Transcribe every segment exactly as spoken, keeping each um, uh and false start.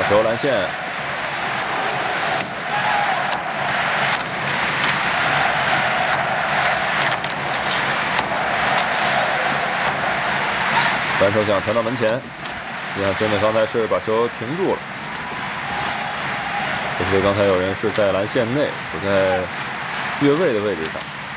打球蓝线。反手想传到门前，约翰森呢刚才是把球停住了。这是刚才有人是在篮线内，处在越位的位置上。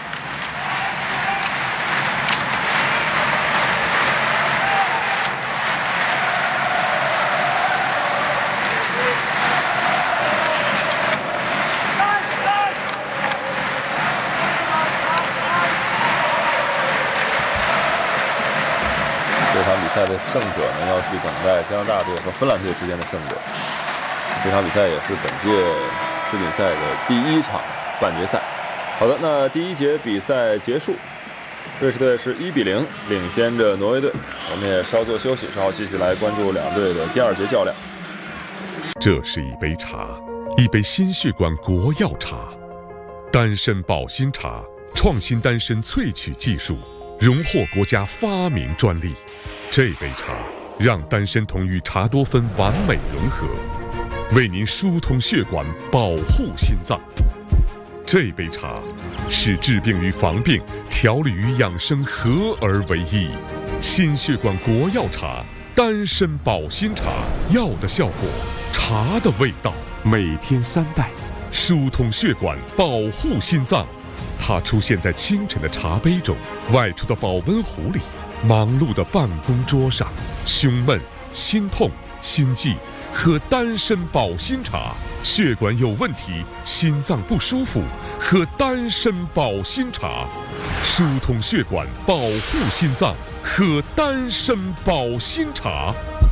这场比赛的胜者呢，要去等待加拿大队和芬兰队之间的胜者。这场比赛也是本届世锦赛的第一场半决赛。好的，那第一节比赛结束，瑞士队是一比零领先着挪威队。我们也稍作休息，稍后继续来关注两队的第二节较量。 这是一杯茶，一杯心血管国药茶，丹参保心茶，创新丹参萃取技术，荣获国家发明专利。这杯茶让丹参酮与茶多酚完美融合，为您疏通血管，保护心脏。这杯茶使治病与防病、调理与养生合而为一。心血管国药茶，丹参保心茶，药的效果，茶的味道。每天三袋，疏通血管，保护心脏。它出现在清晨的茶杯中，外出的保温壶里，忙碌的办公桌上。胸闷、心痛、心悸，喝丹参保心茶。血管有问题，心脏不舒服，喝丹参保心茶。疏通血管，保护心脏，喝丹参保心茶。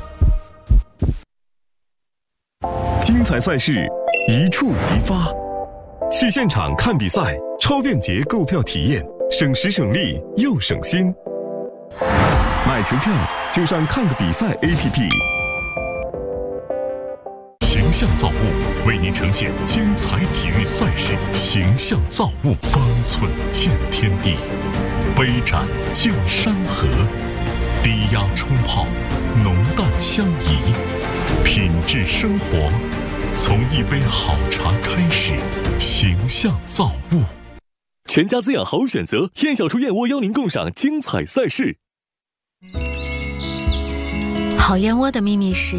精彩赛事，一触即发。去现场看比赛，超便捷购票体验，省时省力又省心。买球票就上看个比赛 A P P。 形象造物为您呈现精彩体育赛事，形象造物，方寸见天地，杯盏见山河，低压冲泡，浓淡相宜，品质生活，从一杯好茶开始。形象造物， 全家滋养好选择，燕小厨燕窝邀您共赏精彩赛事。 好燕窝的秘密是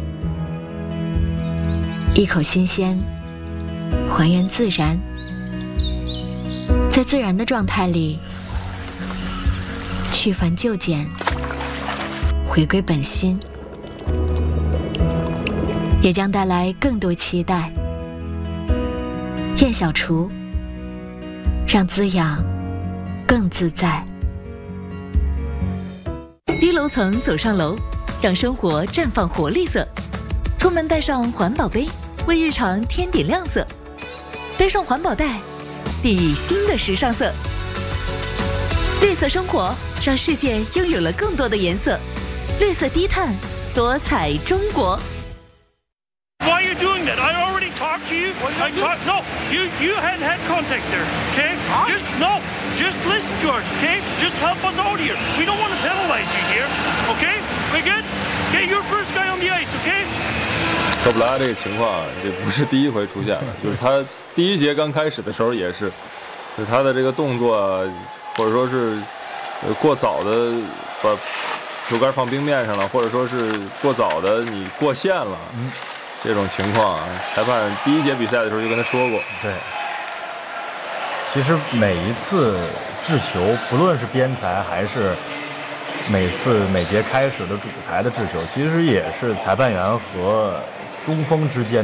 一口新鲜，还原自然，在自然的状态里去繁就简，回归本心，也将带来更多期待。燕小厨，让滋养更自在。 低楼层走上楼，让生活绽放活力色。出门带上环保杯，为日常添点亮色。背上环保袋，递以新的时尚色。绿色生活，让世界拥有了更多的颜色。绿色低碳，多彩中国。 Why are you doing that? I already talked to you. I talked. No, you you hadn't had contact there. Okay? Huh? Just no. Just listen to us. Okay? Just help us out here. We don't want to penalize you here. Okay? We good? Okay, you're first guy on the ice. Okay? 科布拉这个情况，这不是第一回出现了，就是他第一节刚开始的时候也是，就是他的这个动作，或者说是呃过早的把球杆放冰面上了，或者说是过早的你过线了。嗯。这种情况啊，裁判第一节比赛的时候就跟他说过。 对，其实每一次制球，不论是边裁还是每次每节开始的主裁的制球，其实也是裁判员和中锋之间